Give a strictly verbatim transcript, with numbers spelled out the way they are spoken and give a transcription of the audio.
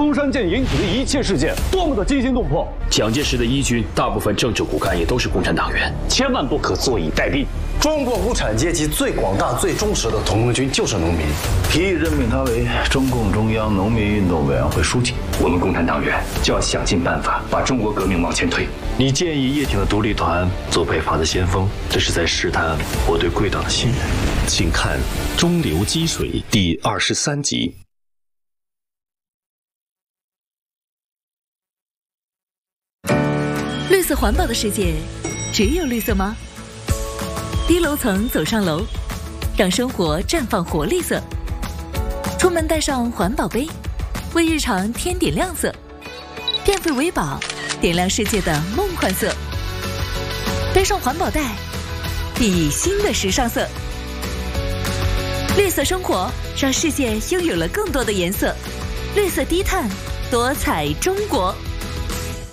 东山舰引起的一切事件，多么的惊心动魄！ 蒋介石的依军，大部分政治骨干也都是共产党员，千万不可坐以待毙。 中国无产阶级最广大、最忠实的同盟军就是农民。 提议任命他为中共中央农民运动委员会书记。 我们共产党员就要想尽办法把中国革命往前推。 你建议叶挺的独立团做北伐的先锋，这是在试探我对贵党的信任。 请看《中流击水》第二十三集。 绿色环保的世界，只有绿色吗？低楼层走上楼，让生活绽放活力色。出门带上环保杯，为日常添点亮色。电费为宝，点亮世界的梦幻色。背上环保袋，熠熠新的时尚色。绿色生活，让世界拥有了更多的颜色。绿色低碳，多彩中国。